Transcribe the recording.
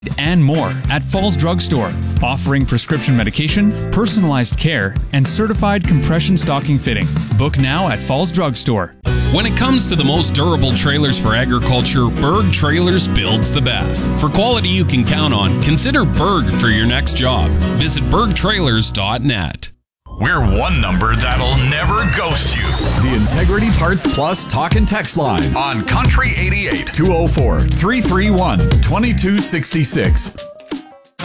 and more at Falls Drug Store, offering prescription medication, personalized care, and certified compression stocking fitting. Book now at Falls Drug Store. When it comes to the most durable trailers for agriculture, Berg Trailers builds the best. For quality you can count on, consider Berg for your next job. Visit bergtrailers.net. We're one number that'll never ghost you. The Integrity Parts Plus talk and text line On Country 88. 204-331-2266.